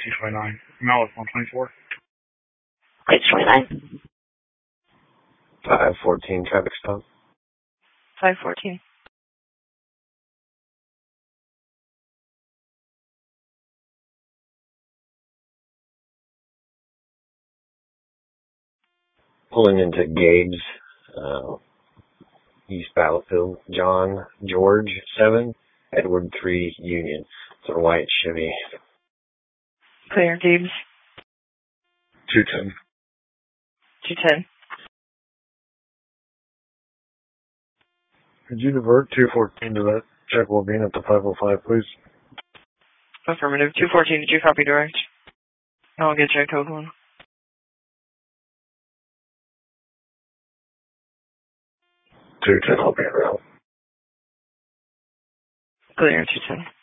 229. Malice 124. Wait, 29? 514 traffic stop. 514. Pulling into Gabe's, East Battlefield. John George 7, Edward 3 Union. It's a white Chevy. Clear, Gibbs. 210. 210. Could you divert 214 to that check will be at the 505, please? Affirmative. 214, did you copy direct? I'll get you code 1. 210, I'll be around. Clear, 210.